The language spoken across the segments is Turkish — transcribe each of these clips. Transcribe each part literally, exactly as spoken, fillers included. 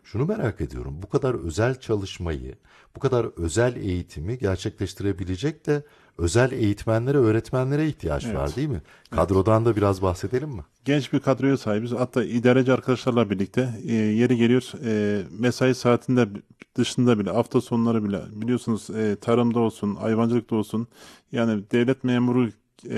Şunu merak ediyorum. Bu kadar özel çalışmayı, bu kadar özel eğitimi gerçekleştirebilecek de özel eğitmenlere, öğretmenlere ihtiyaç var Evet. değil mi? Evet. Kadrodan da biraz bahsedelim mi? Genç bir kadroya sahibiz. Hatta idareci arkadaşlarla birlikte e, yeri geliyor e, mesai saatinde dışında bile hafta sonları bile biliyorsunuz e, tarımda olsun, hayvancılıkta olsun yani devlet memuru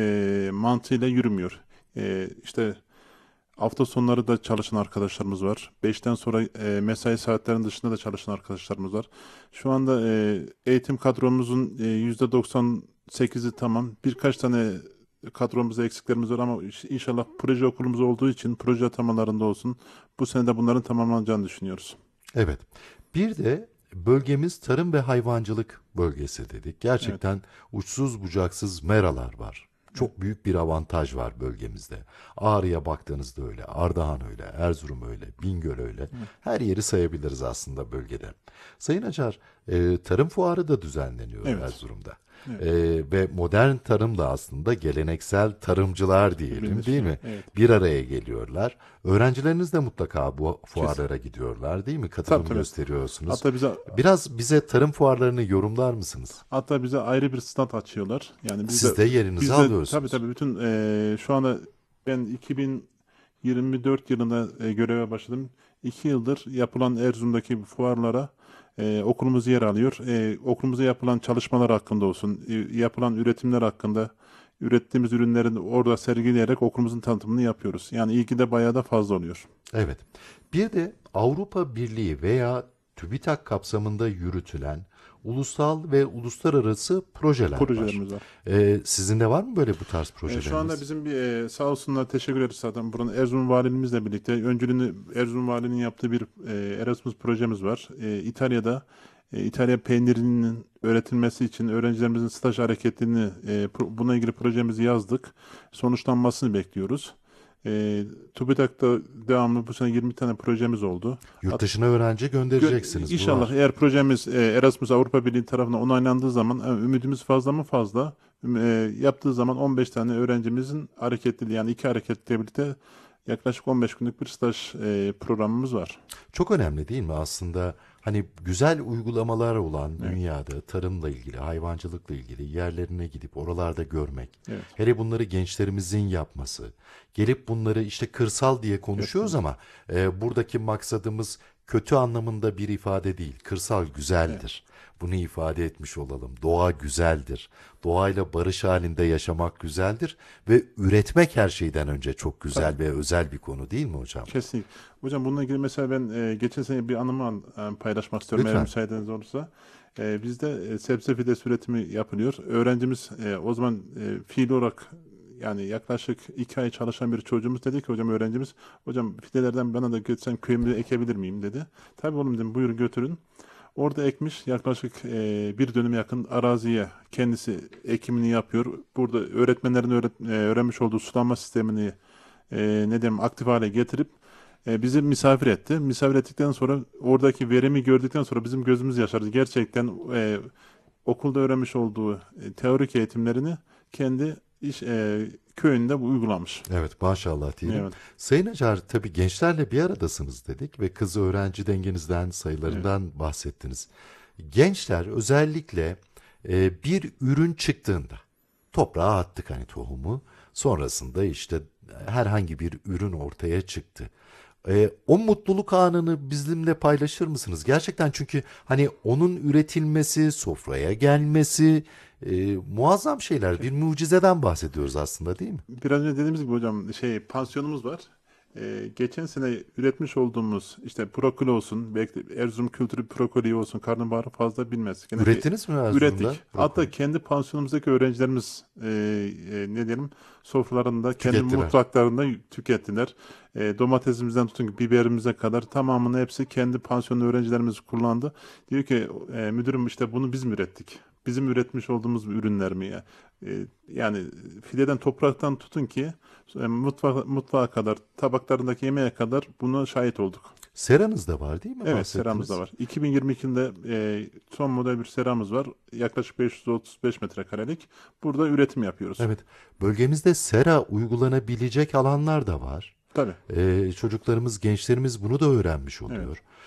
e, mantığıyla yürümüyor. E, işte hafta sonları da çalışan arkadaşlarımız var. Beşten sonra e, mesai saatlerinin dışında da çalışan arkadaşlarımız var. Şu anda e, eğitim kadromuzun e, yüzde doksan sekizi tamam. Birkaç tane kadromuzda eksiklerimiz var ama iş- inşallah proje okulumuz olduğu için proje atamalarında olsun. Bu sene de bunların tamamlanacağını düşünüyoruz. Evet. Bir de bölgemiz tarım ve hayvancılık bölgesi dedik. Evet. Gerçekten uçsuz bucaksız meralar var. Evet. Çok büyük bir avantaj var bölgemizde. Ağrı'ya baktığınızda öyle, Ardahan öyle, Erzurum öyle, Bingöl öyle. Evet. Her yeri sayabiliriz aslında bölgede. Sayın Acar, e, tarım fuarı da düzenleniyor Evet. Erzurum'da. Evet. E, ve modern tarım da aslında geleneksel tarımcılar diyelim değil Birleşiyor. mi? Evet. Bir araya geliyorlar. Öğrencileriniz de mutlaka bu Kesin. fuarlara gidiyorlar değil mi? Tabii Katılım tabii. gösteriyorsunuz. Hatta bize Biraz bize tarım fuarlarını yorumlar mısınız? Hatta bize ayrı bir stand açıyorlar. Yani biz de Siz de yerinizi biz de tabii alıyorsunuz. tabii bütün eee, şu anda ben iki bin yirmi dört yılında e, göreve başladım. İki yıldır yapılan Erzurum'daki fuarlara e, okulumuz yer alıyor. E, okulumuzda yapılan çalışmalar hakkında olsun, e, yapılan üretimler hakkında ürettiğimiz ürünlerin orada sergileyerek okulumuzun tanıtımını yapıyoruz. Yani ilgi de bayağı da fazla oluyor. Evet. Bir de Avrupa Birliği veya TÜBİTAK kapsamında yürütülen ulusal ve uluslararası projeler var. Projelerimiz var. Ee, sizin de var mı böyle bu tarz E, şu anda projeleriniz? bizim bir e, sağ olsunlar teşekkür ederiz zaten. Buranın Erzurum Valimizle birlikte öncülüğünü Erzurum Valinin yaptığı bir e, Erasmus projemiz var. E, İtalya'da e, İtalya peynirinin öğretilmesi için öğrencilerimizin staj hareketlerini e, pro- buna ilgili projemizi yazdık. Sonuçlanmasını bekliyoruz. E, TÜBİTAK'ta devamlı bu sene yirmi tane projemiz oldu. Yurt dışına öğrenci Gö- göndereceksiniz. Bu İnşallah var. eğer projemiz e, Erasmus Avrupa Birliği tarafından onaylandığı zaman e, ümidimiz fazla mı fazla. Üm- e, yaptığı zaman on beş tane öğrencimizin hareketli yani iki hareketle birlikte yaklaşık on beş günlük bir staj e, programımız var. Çok önemli değil mi aslında? Hani güzel uygulamalar olan Evet, dünyada tarımla ilgili, hayvancılıkla ilgili yerlerine gidip oralarda görmek. evet, Hele bunları gençlerimizin yapması. Gelip bunları işte kırsal diye konuşuyoruz kesinlikle. ama e, buradaki maksadımız kötü anlamında bir ifade değil. Kırsal Evet, güzeldir. Bunu ifade etmiş olalım. Doğa güzeldir. Doğayla barış halinde yaşamak güzeldir ve üretmek her şeyden önce çok tabii. güzel ve özel bir konu değil mi hocam? Kesinlikle. Hocam bununla ilgili mesela ben e, geçen sene bir anımı an- e, paylaşmak istiyorum eğer Lütfen. müsaadeniz olursa. E, bizde e, sebze fidesi üretimi yapılıyor. Öğrencimiz e, o zaman e, fiil olarak yani yaklaşık iki ay çalışan bir çocuğumuz dedi ki hocam öğrencimiz hocam fidelerden bana da götürsen köyümde ekebilir miyim dedi. Tabii oğlum dedim buyur götürün. Orada ekmiş yaklaşık e, bir dönüm yakın araziye kendisi ekimini yapıyor. Burada öğretmenlerin öğret, e, öğrenmiş olduğu sulanma sistemini e, ne diyeyim aktif hale getirip e, bizi misafir etti. Misafir ettikten sonra oradaki verimi gördükten sonra bizim gözümüz yaşardı. Gerçekten e, okulda öğrenmiş olduğu e, teorik eğitimlerini kendi iş e, köyünde uygulamış. Evet maşallah diyelim. Evet, Sayın Acar tabii gençlerle bir aradasınız dedik ve kız öğrenci dengenizden evet, sayılarından bahsettiniz. Gençler özellikle e, bir ürün çıktığında toprağa attık hani tohumu sonrasında işte herhangi bir ürün ortaya çıktı. E, o mutluluk anını bizimle paylaşır mısınız? Gerçekten çünkü hani onun üretilmesi, sofraya gelmesi e, muazzam şeyler. Bir mucizeden bahsediyoruz aslında değil mi? biraz önce dediğimiz gibi hocam şey pansiyonumuz var. Ee, geçen sene üretmiş olduğumuz işte brokoli olsun, belki de Erzurum kültürü brokoli olsun, karnabaharı fazla bilmez. Gene bir Ürettiniz mi Erzurum'da ürettik. Hatta brokoli? kendi pansiyonumuzdaki öğrencilerimiz e, e, ne diyelim sofralarında, kendi Tükettiler. mutfaklarında tükettiler. E, domatesimizden tutun ki biberimize kadar tamamını hepsi kendi pansiyonlu öğrencilerimiz kullandı. Diyor ki e, müdürüm işte bunu biz mi ürettik? Bizim üretmiş olduğumuz ürünler mi ya? E, yani fideden topraktan tutun ki e, mutfağa, mutfağa kadar, tabaklarındaki yemeğe kadar buna şahit olduk. Seranız da var değil mi Evet, seramız da bahsettiniz? var. iki bin yirmi ikide e, son model bir seramız var. Yaklaşık beş yüz otuz beş metrekarelik. Burada üretim yapıyoruz. Evet. Bölgemizde sera uygulanabilecek alanlar da var. Tabii. Ee, çocuklarımız, gençlerimiz bunu da öğrenmiş Evet. oluyor.